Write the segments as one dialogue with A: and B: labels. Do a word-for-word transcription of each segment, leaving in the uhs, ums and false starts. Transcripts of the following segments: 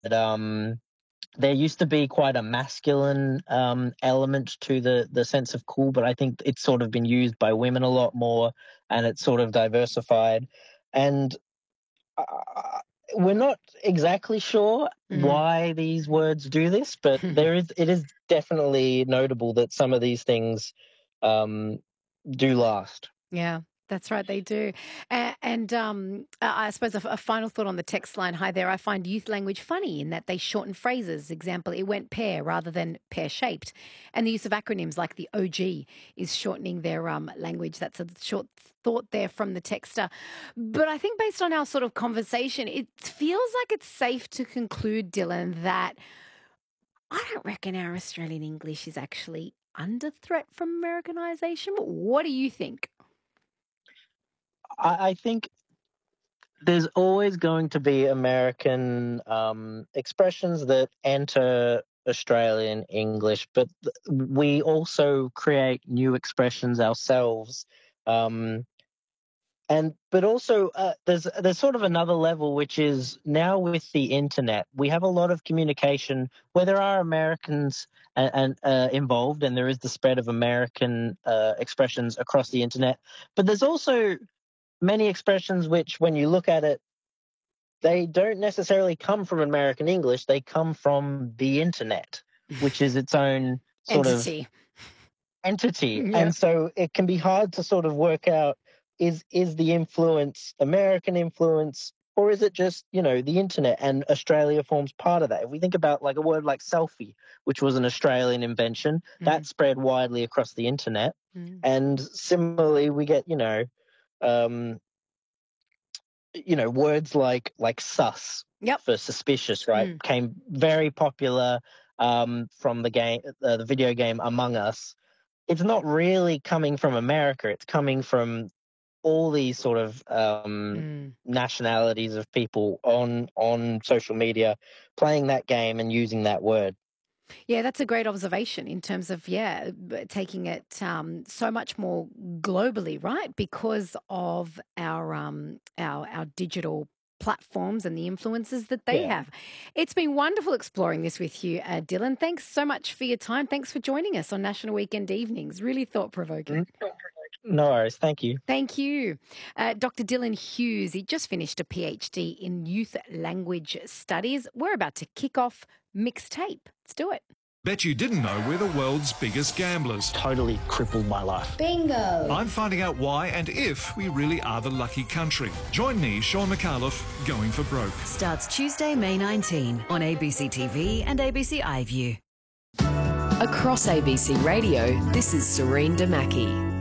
A: um, there used to be quite a masculine um, element to the the sense of cool, but I think it's sort of been used by women a lot more, and it's sort of diversified. And uh, we're not exactly sure
B: Mm.
A: why these words do this, but there is it is definitely notable that some of these things um, do last.
B: Yeah, that's right, they do. A- And um, I I suppose a, f- a final thought on the text line. Hi there. I find youth language funny in that they shorten phrases. Example, it went pear rather than pear shaped. And the use of acronyms like the O G is shortening their um, language. That's a short thought there from the texter. But I think based on our sort of conversation, it feels like it's safe to conclude, Dylan, that I don't reckon our Australian English is actually under threat from Americanization. What do you think?
A: I, I think there's always going to be American um, expressions that enter Australian English, but th- we also create new expressions ourselves. Um, and but also uh, there's there's sort of another level, which is now with the internet, we have a lot of communication where there are Americans and, and uh, involved, and there is the spread of American uh, expressions across the internet. But there's also many expressions which, when you look at it, they don't necessarily come from American English. They come from the internet, which is its own sort of
B: Entity.
A: entity.
B: Yeah.
A: And so it can be hard to sort of work out, is is the influence American influence, or is it just, you know, the internet, and Australia forms part of that? If we think about like a word like selfie, which was an Australian invention,
B: Mm,
A: that spread widely across the internet.
B: mm.
A: And similarly, we get, you know, um, you know, words like like sus
B: Yep.
A: for suspicious, right,
B: Mm.
A: came very popular um, from the game, uh, the video game Among Us. It's not really coming from America. It's coming from all these sort of um,
B: Mm.
A: nationalities of people on on social media playing that game and using that word.
B: Yeah, that's a great observation in terms of, yeah, b- taking it um, so much more globally, right? Because of our um, our our digital platforms and the influences that they
A: Yeah.
B: have. It's been wonderful exploring this with you, uh, Dylan. Thanks so much for your time. Thanks for joining us on National Weekend Evenings. Really thought provoking.
A: Mm. No worries. Thank you.
B: Thank you. Uh, Doctor Dylan Hughes, he just finished a PhD in youth language studies. We're about to kick off Mixtape. Let's do it.
C: Bet you didn't know we're the world's biggest gamblers.
A: Totally crippled my life.
D: Bingo!
C: I'm finding out why and if we really are the lucky country. Join me, Sean McAuliffe, going for broke.
D: Starts Tuesday, May nineteenth on A B C T V and A B C iView. Across A B C Radio, this is Serene Damaki.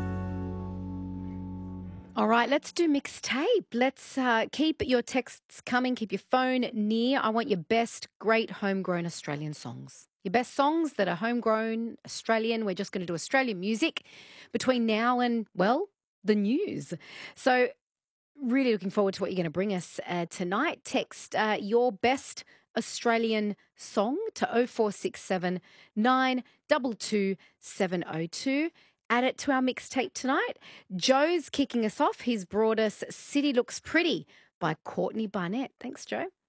B: All right, let's do mixtape. Let's uh, keep your texts coming. Keep your phone near. I want your best great homegrown Australian songs. Your best songs that are homegrown Australian. We're just going to do Australian music between now and, well, the news. So really looking forward to what you're going to bring us uh, tonight. Text uh, your best Australian song to oh four six seven, nine two two, seven oh two. Add it to our mixtape tonight. Joe's kicking us off. He's brought us City Looks Pretty by Courtney Barnett. Thanks, Joe.